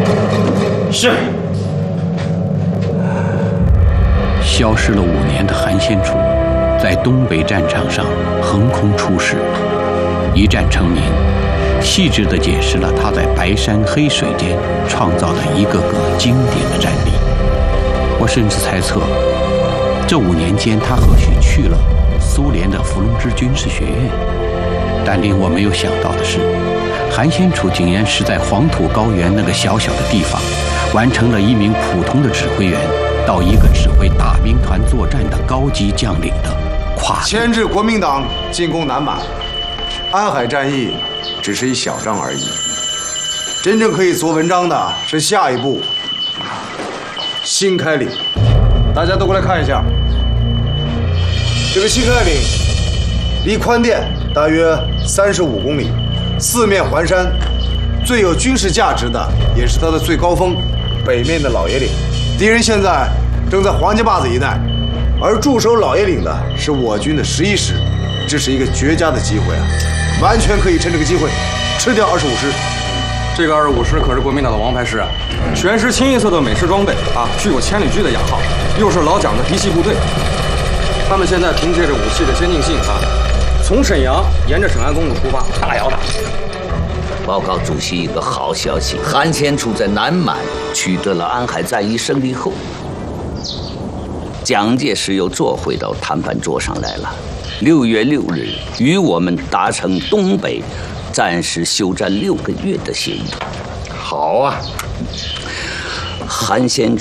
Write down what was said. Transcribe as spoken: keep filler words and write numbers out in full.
是。消失了五年的韩先楚，在东北战场上横空出世，一战成名，细致地解释了他在白山黑水间创造的一个个经典的战例。我甚至猜测，这五年间他或许去了苏联的伏龙芝军事学院。但令我没有想到的是，韩先楚竟然是在黄土高原那个小小的地方，完成了一名普通的指挥员到一个指挥大兵团作战的高级将领的跨度。 牵制国民党进攻南满，安海战役只是一小仗而已。真正可以做文章的是下一步新开岭。大家都过来看一下，这个新开岭离宽甸大约三十五公里，四面环山，最有军事价值的也是它的最高峰——北面的老爷岭。敌人现在正在黄家坝子一带，而驻守老爷岭的是我军的十一师，这是一个绝佳的机会啊！完全可以趁这个机会吃掉二十五师。 这个二十五师可是国民党的王牌师啊，全是清一色的美式装备啊，具有千里驹的雅号，又是老蒋的嫡系部队。他们现在凭借着武器的先进性啊，从沈阳沿着沈安公路出发，大摇大摆。 报告主席一个好消息，韩先楚在南满取得了安海战役胜利后，蒋介石又坐回到谈判桌上来了。六月六日，与我们达成东北暂时休战六个月的协议。 好啊， 韩先